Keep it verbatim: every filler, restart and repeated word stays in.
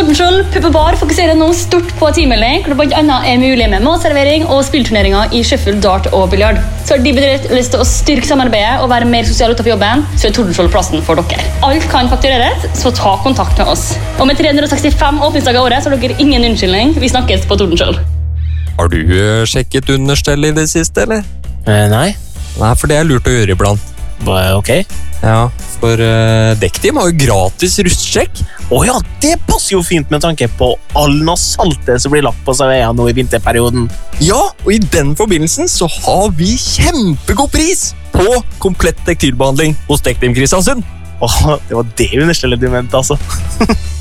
Tordenskjold Pub og Bar fokuserer nå stort på teammelding, hvor det blant annet er mulig med matservering og spillturneringer i Sheffield, dart og biljard. Så har de bedrifter lyst til å styrke samarbeidet og være mer sosial utenfor jobben, så er Tordenskjold plassen for dere. Alt kan faktureres, så ta kontakt med oss. Og med tre hundre og sekstifem åpningsdager i året, så har dere ingen unnskyldning. Vi snakkes på Tordenskjold. Har du uh, sjekket understell i det siste, eller? Eh, nei. Nei, for det er lurt å gjøre iblant. Ok. Ja, for uh, Dektim har jo gratis rustsjekk. Åja, det passer jo fint med tanke på all saltet som blir lagt på serveringen nå i vinterperioden. Ja, og i den forbindelsen så har vi kjempegod pris på komplett tekstilbehandling hos Dektim Kristiansund. Åh, det var det understellet du mente, altså.